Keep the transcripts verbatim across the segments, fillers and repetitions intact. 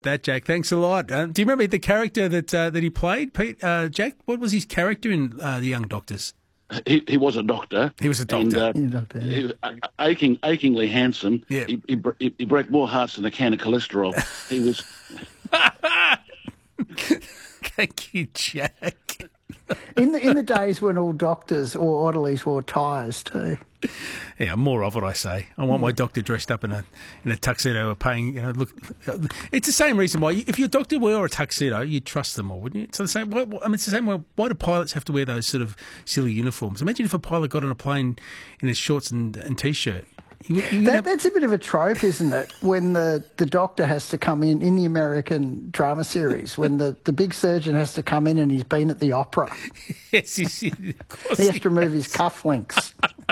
that, Jack. Thanks a lot. Uh, do you remember the character that uh, that he played, Pete? Uh, Jack, what was his character in uh, The Young Doctors? He, he was a doctor. He was a doctor. And, uh, Yeah, doctor, yeah. he was aching, achingly handsome. Yeah. He, he, he, he broke more hearts than a can of cholesterol. He was... Thank you, Jack. In the in the days when all doctors or orderlies wore ties too. Yeah, more of what I say. I want my doctor dressed up in a in a tuxedo, or paying. You know, look, it's the same reason why if your doctor wore a tuxedo, you'd trust them more, wouldn't you? So the same. I mean, it's the same way. Why do pilots have to wear those sort of silly uniforms? Imagine if a pilot got on a plane in his shorts and, and t-shirt. You, you That, have... That's a bit of a trope, isn't it? When the, the doctor has to come in, in the American drama series, when the, the big surgeon has to come in and he's been at the opera. Yes, yes, yes, of course He has to remove he his cufflinks.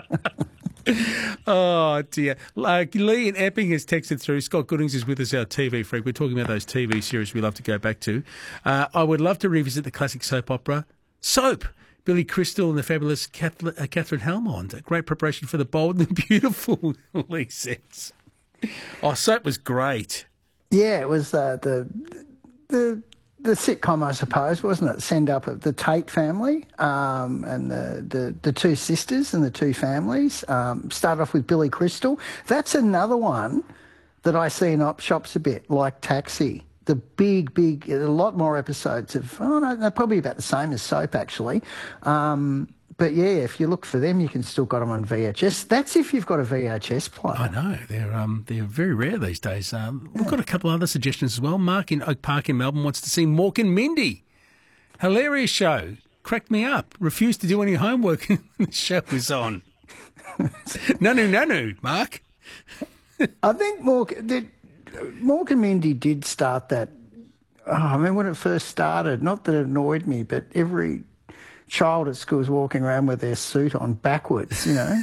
Oh, dear. Like, Lee in Epping has texted through. Scott Goodings is with us, our T V freak. We're talking about those T V series we love to go back to. Uh, I would love to revisit the classic soap opera, Soap. Billy Crystal and the fabulous Kath- uh, Catherine Helmond. A great preparation for the bold and beautiful, Lee says. Oh, Soap was great. Yeah, it was uh, the the the sitcom, I suppose, wasn't it? Send up of the Tate family um, and the, the the two sisters and the two families. Um, start off with Billy Crystal. That's another one that I see in op shops a bit, like Taxi. The big, big, a lot more episodes of, oh no, they're probably about the same as Soap actually. Um, but yeah, if you look for them, you can still got them on V H S. That's if you've got a V H S player. I know. They're um, they're very rare these days. Um, we've got a couple other suggestions as well. Mark in Oak Park in Melbourne wants to see Mork and Mindy. Hilarious show. Cracked me up. Refused to do any homework when the show was on. No, no, no, no, Mark. I think Mork, did, Mork and Mindy did start that. Oh, I mean, when it first started, not that it annoyed me, but every child at school was walking around with their suit on backwards, you know.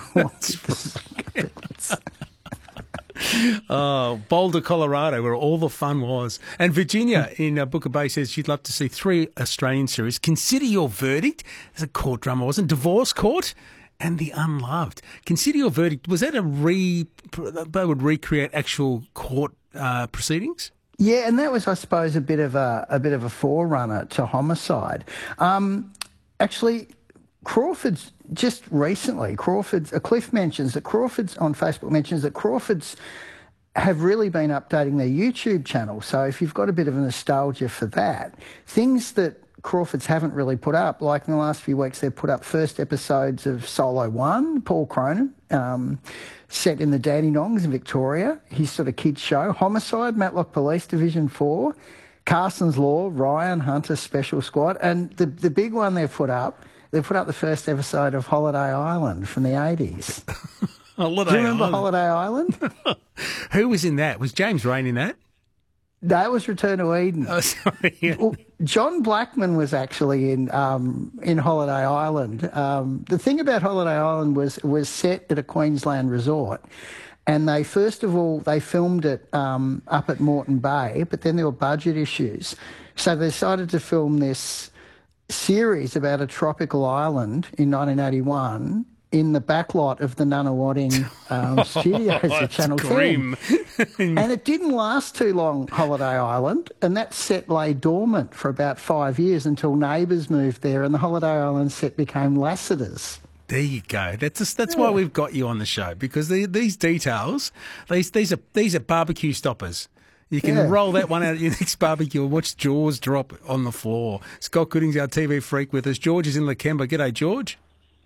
Oh, Boulder, Colorado, where all the fun was. And Virginia in uh, Booker Bay says she'd love to see three Australian series. Consider Your Verdict. There's a court drama, wasn't it? Divorce Court and The Unloved. Consider Your Verdict. Was that a re... They would recreate actual court uh, proceedings? Yeah, and that was, I suppose, a bit of a, a bit of a forerunner to Homicide. Um, actually, Crawford's just recently, Crawford's, uh, Cliff mentions that Crawford's on Facebook mentions that Crawford's have really been updating their YouTube channel. So if you've got a bit of a nostalgia for that, things that Crawford's haven't really put up, like in the last few weeks, they've put up first episodes of Solo One, Paul Cronin, um, set in the Dandenongs in Victoria, his sort of kids show. Homicide, Matlock Police Division four, Carson's Law, Ryan Hunter Special Squad, and the the big one they've put up, they've put up the first episode of Holiday Island from the eighties. Holiday Do you remember Island. Holiday Island? Who was in that? Was James Rain in that? That was Return to Eden. Oh, sorry. Well, John Blackman was actually in um, in Holiday Island. Um, the thing about Holiday Island was was set at a Queensland resort, and they first of all they filmed it um, up at Moreton Bay, but then there were budget issues, so they decided to film this series about a tropical island in nineteen eighty-one. In the backlot of the Nunawading um, studios Oh, at Channel grim. ten. And it didn't last too long, Holiday Island, and that set lay dormant for about five years until Neighbours moved there and the Holiday Island set became Lassiter's. There you go. That's just, that's why we've got you on the show, because the, these details, these these are these are barbecue stoppers. You can Yeah. roll that one out at your next barbecue and watch jaws drop on the floor. Scott Goodings, our T V freak, with us. George is in Lakemba. G'day, George.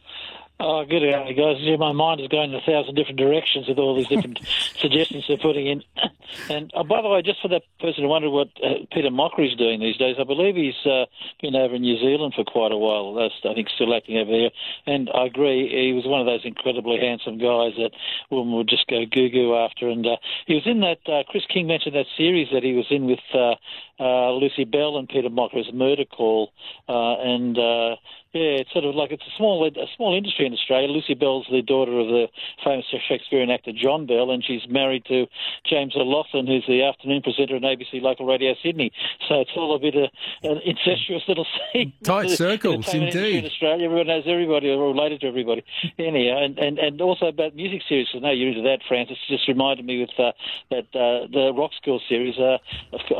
Oh, good day, guys. Yeah, my mind is going in a thousand different directions with all these different suggestions they're putting in. And uh, by the way, just for that person who wondered what uh, Peter Mockery's doing these days, I believe he's uh, been over in New Zealand for quite a while. That's, I think, still acting over there. And I agree, he was one of those incredibly handsome guys that women would just go goo-goo after. And uh, he was in that, uh, Chris King mentioned that series that he was in with uh, uh, Lucy Bell and Peter Mocker as Murder Call. Uh, and... Uh, Yeah, it's sort of like it's a small a small industry in Australia. Lucy Bell's the daughter of the famous Shakespearean actor John Bell, and she's married to James O'Loughlin, who's the afternoon presenter on A B C Local Radio Sydney. So it's all a bit of an incestuous little scene. Tight circles, Entertainment industry indeed. in Australia, everyone knows everybody, or related to everybody. Anyhow, and, and, and also about music series. I know you're into that, Francis. Just reminded me with uh, that uh, the Rock School series. Uh,